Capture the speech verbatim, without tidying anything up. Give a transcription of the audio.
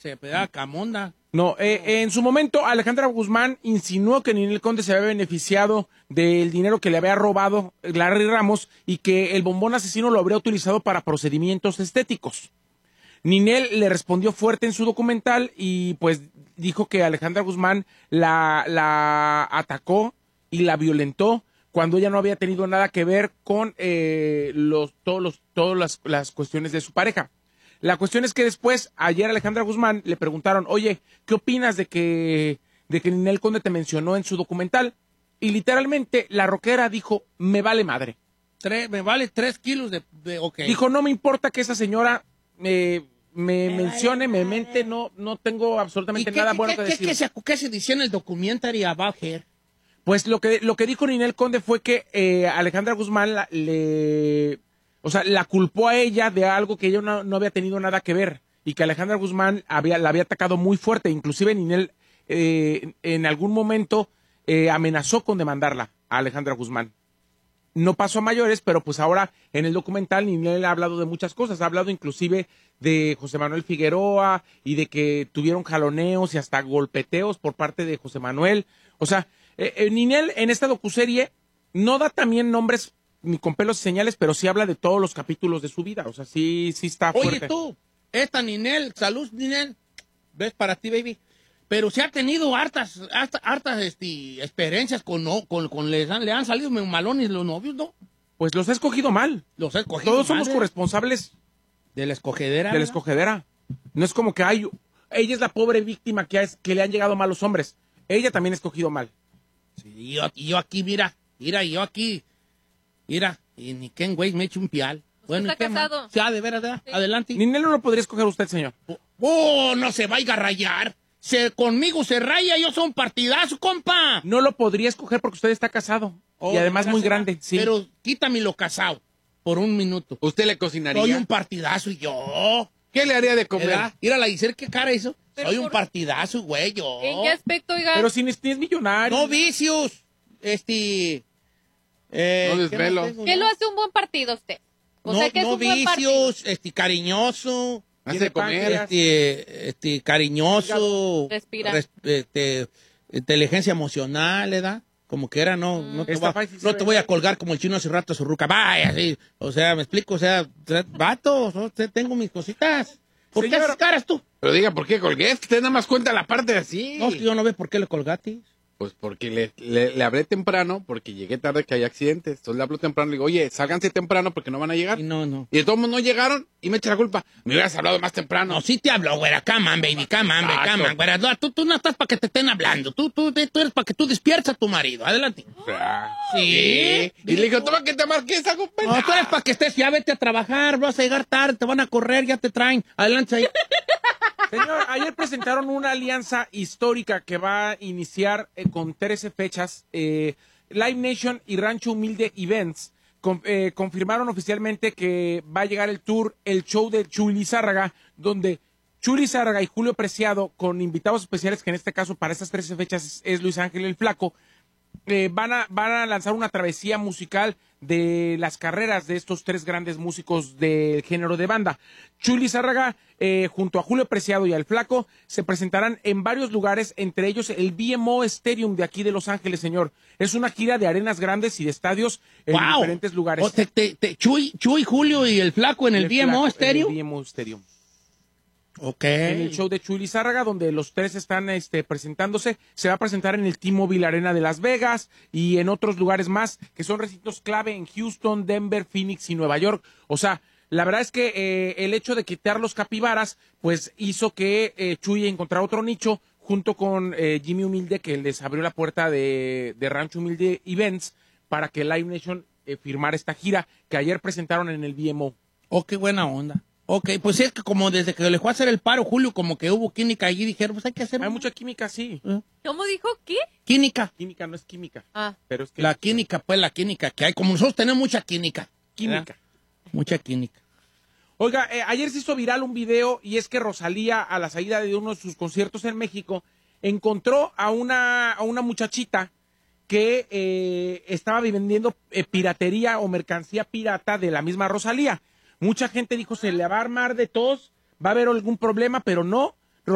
se pedaba Camonda. No, eh, en su momento, Alejandra Guzmán insinuó que Ninel Conde se había beneficiado del dinero que le había robado Larry Ramos y que el bombón asesino lo habría utilizado para procedimientos estéticos. Ninel le respondió fuerte en su documental y pues dijo que Alejandra Guzmán la, la atacó y la violentó cuando ella no había tenido nada que ver con eh, los, todos los, todas las, las cuestiones de su pareja. La cuestión es que después, ayer Alejandra Guzmán le preguntaron, oye, ¿qué opinas de que, de que Ninel Conde te mencionó en su documental? Y literalmente la rockera dijo, me vale madre. Tres, me vale tres kilos de... de ok. Dijo, no me importa que esa señora eh, me, me mencione, vale me mente, no, no tengo absolutamente nada qué, bueno qué, que qué, decir. ¿Qué se, qué se decía en el documentary about her? Pues lo que, lo que dijo Ninel Conde fue que eh, Alejandra Guzmán la, le... O sea, la culpó a ella de algo que ella no, no había tenido nada que ver y que Alejandra Guzmán había, la había atacado muy fuerte. Inclusive Ninel eh, en algún momento eh, amenazó con demandarla a Alejandra Guzmán. No pasó a mayores, pero pues ahora en el documental Ninel ha hablado de muchas cosas. Ha hablado inclusive de José Manuel Figueroa y de que tuvieron jaloneos y hasta golpeteos por parte de José Manuel. O sea, eh, eh, Ninel en esta docuserie no da también nombres ni con pelos y señales, pero sí habla de todos los capítulos de su vida. O sea, sí, sí está fuerte. Oye, tú, esta Ninel, salud, Ninel, ves para ti, baby. Pero se ha tenido hartas, hartas, hartas este, experiencias con, no, con, con les han, le han salido malones los novios, ¿no? Pues los ha escogido mal. Los ha escogido Todos mal, somos ¿eh? corresponsables de la escogedera. De la escogedera. No es como que hay, ella es la pobre víctima que, es, que le han llegado malos hombres. Ella también ha escogido mal. Sí, y yo, y yo aquí, mira, mira, yo aquí. Mira, y ni Ken Weiss me eche un pial. Bueno, está casado. Ya, de veras, ¿verdad? Sí. Adelante. Ninel no lo podría escoger usted, señor. Oh, no se vaya a rayar. Se, conmigo se raya, yo soy un partidazo, compa. No lo podría escoger porque usted está casado. Oh, y además muy será? grande, sí. Pero quítame lo casado por un minuto. ¿Usted le cocinaría? Soy un partidazo y yo. ¿Qué le haría de comer? ¿Verdad? Mira la Giselle, qué cara hizo. Pero Soy un por- partidazo, güey, yo. ¿En qué aspecto, oiga? Pero si ni ni es millonario. No vicios. Este. Eh, No ¿qué más desvelo. tengo ¿Qué yo? lo hace un buen partido usted? O no sea, que es no un buen partido. vicios, este, cariñoso. Hace Tiene comer. páncreas. Este, este, cariñoso. Respira. res- este, inteligencia emocional, ¿verdad? Como que era, no, no, te, Está voy, a- fácil, no se te ve. voy a colgar como el chino hace rato a su ruca. Vaya, así. O sea, me explico, o sea, vato, ¿no? Tengo mis cositas. ¿Por qué Señor. haces caras tú? Pero diga, ¿por qué colgué? Es que usted nada más cuenta la parte así. No, es que yo no veo por qué le colgaste. Pues porque le, le, le hablé temprano, porque llegué tarde que hay accidentes. Entonces le hablo temprano, le digo, oye, sálganse temprano porque no van a llegar. Y no, no. Y de todos modos no llegaron y me echa la culpa. Me hubieras hablado más temprano. No, sí te hablo, güera. Come on, baby. Come on, baby. Come on, güera. No, tú, tú no estás para que te estén hablando. Tú, tú, tú eres para que tú despiertes a tu marido. Adelante. Ah, Sí. Y le digo, toma que te marqué esa compañía. No, tú eres para que estés. Ya vete a trabajar. Vas a llegar tarde. Te van a correr. Ya te traen. Adelante ahí. Señor, ayer presentaron una alianza histórica que va a iniciar eh, con trece fechas. Eh, Live Nation y Rancho Humilde Events con- eh, confirmaron oficialmente que va a llegar el tour, el show de Chuy Lizárraga, donde Chuy Lizárraga y Julio Preciado, con invitados especiales, que en este caso para estas trece fechas es, es Luis Ángel el Flaco, eh, van, a, van a lanzar una travesía musical de las carreras de estos tres grandes músicos del género de banda. Chuy Lizárraga, eh, junto a Julio Preciado y al Flaco, se presentarán en varios lugares, entre ellos el B M O Stadium de aquí de Los Ángeles, señor. Es una gira de arenas grandes y de estadios en Wow. diferentes lugares. O te, te, te- Chuy, Chuy, Julio y el flaco en el, B M O Flaco, estéreo. En el B M O Stadium. Ok. En el show de Chuy Lizárraga, donde los tres están este, presentándose, se va a presentar en el T-Mobile Arena de Las Vegas y en otros lugares más, que son recintos clave en Houston, Denver, Phoenix y Nueva York. O sea, la verdad es que eh, el hecho de quitar los capibaras, pues hizo que eh, Chuy encontrara otro nicho, junto con eh, Jimmy Humilde, que les abrió la puerta de, de Rancho Humilde Events, para que Live Nation eh, firmara esta gira, que ayer presentaron en el B M O. Oh, qué buena onda. Ok, pues es que como desde que le fue a hacer el paro Julio, como que hubo química allí, dijeron, pues hay que hacer Hay una- mucha química, sí. ¿Cómo dijo? ¿Qué? química. Química no es química, Ah, pero es que La química, pues la química que hay. Como nosotros tenemos mucha química. química. ¿verdad? Mucha química. Oiga, eh, ayer se hizo viral un video y es que Rosalía, a la salida de uno de sus conciertos en México, encontró a una, a una muchachita que eh, estaba vendiendo eh, piratería o mercancía pirata de la misma Rosalía. Mucha gente dijo, se le va a armar de tos, va a haber algún problema, pero no.